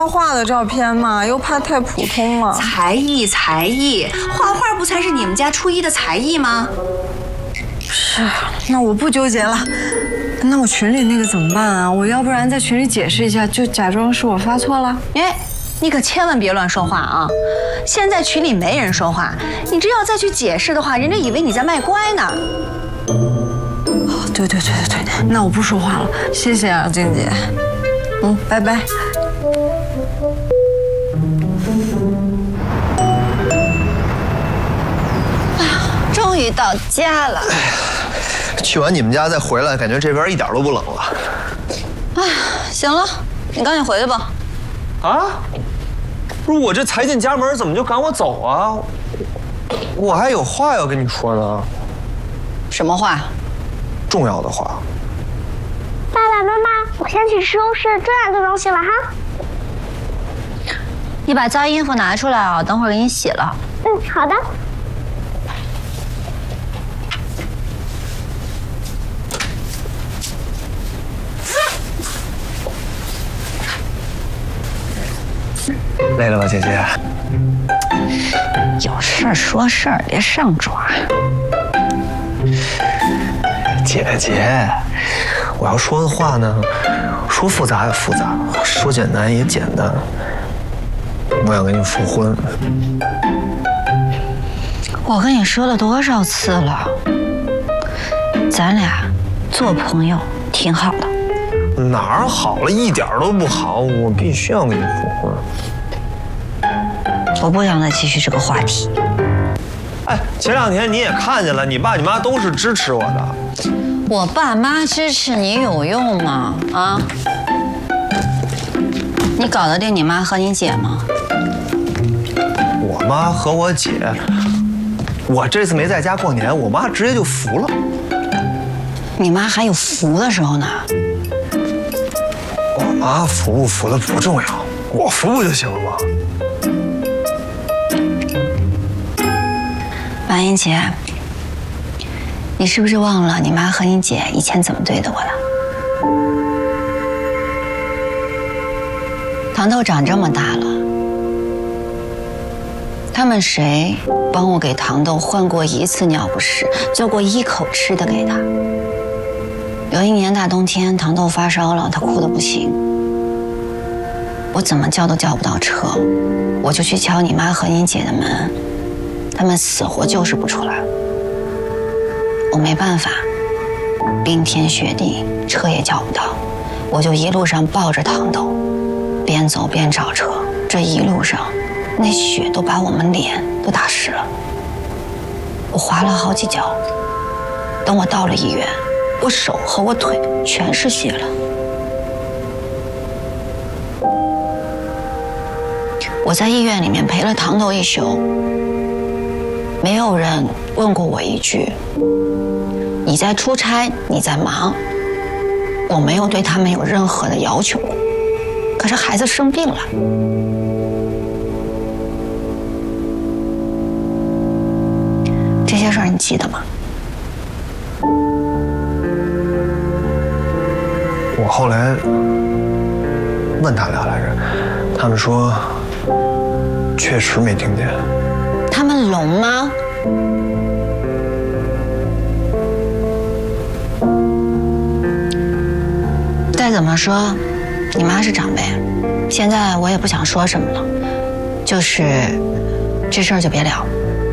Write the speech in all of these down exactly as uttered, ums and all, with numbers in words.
画的照片嘛，又怕太普通了。 才艺，才艺，画画不才是你们家初一的才艺吗？ 是，那我不纠结了。那我群里那个怎么办啊？我要不然在群里解释一下，就假装是我发错了。 哎，你可千万别乱说话啊！现在群里没人说话，你这要再去解释的话，人家以为你在卖乖呢。 哦，对对对对对，那我不说话了，谢谢啊，静姐。嗯，拜拜。 终于到家了。 去完你们家再回来，感觉这边一点都不冷了。 哎，行了，你赶紧回去吧。 啊？不是我这才进家门，怎么就赶我走啊？我还有话要跟你说呢。 什么话？ 重要的话。 爸爸妈妈，我先去收拾重要的东西了哈。 你把脏衣服拿出来啊，等会儿给你洗了。 嗯，好的。 累了吧，姐姐？ 有事儿说事儿，别上爪。 姐姐，我要说的话呢，说复杂也复杂，说简单也简单。我想跟你复婚。 我跟你说了多少次了，咱俩做朋友挺好的。 哪儿好了？一点都不好，我必须要跟你复婚。 我不想再继续这个话题。 哎，前两天你也看见了，你爸你妈都是支持我的。 我爸妈支持你有用吗？啊？你搞得定你妈和你姐吗？ 我妈和我姐，我这次没在家过年，我妈直接就服了。 你妈还有服的时候呢。 我妈服不服的不重要，我服不就行了吗？ 马英杰，你是不是忘了你妈和你姐以前怎么对的我的？糖豆长这么大了，他们谁帮我给糖豆换过一次尿不湿，做过一口吃的给他？有一年大冬天，糖豆发烧了，他哭得不行，我怎么叫都叫不到车，我就去敲你妈和你姐的门，他们死活就是不出来。我没办法，冰天雪地，车也叫不到，我就一路上抱着糖豆，边走边找车。这一路上，那雪都把我们脸都打湿了，我滑了好几跤。等我到了医院，我手和我腿全是血了。我在医院里面陪了糖豆一宿，没有人问过我一句你在出差，你在忙。我没有对他们有任何的要求，可是孩子生病了，这些事儿你记得吗？ 我后来问他俩来着，他们说确实没听见。 他们聋吗？再怎么说，你妈是长辈，现在我也不想说什么了，就是这事儿就别聊。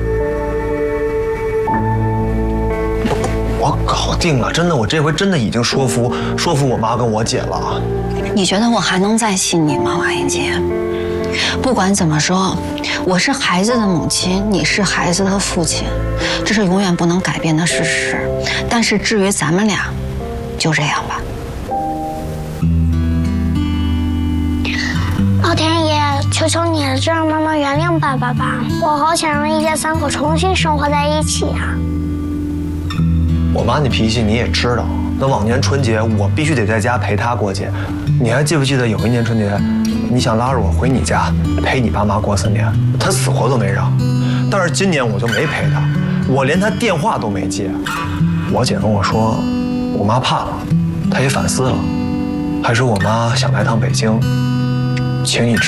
我搞定了，真的，我这回真的已经说服说服我妈跟我姐了。 你觉得我还能再信你吗，马英杰？不管怎么说，我是孩子的母亲，你是孩子的父亲，这是永远不能改变的事实。但是至于咱们俩，就这样吧。 老天爷，求求你了，就让妈妈原谅爸爸吧！我好想让一家三口重新生活在一起啊！ 我妈那脾气你也知道，那往年春节我必须得在家陪她过节。你还记不记得有一年春节，你想拉着我回你家陪你爸妈过新年，她死活都没让。但是今年我就没陪她，我连她电话都没接。我姐跟我说，我妈怕了，她也反思了，还说我妈想来趟北京。 请你吃。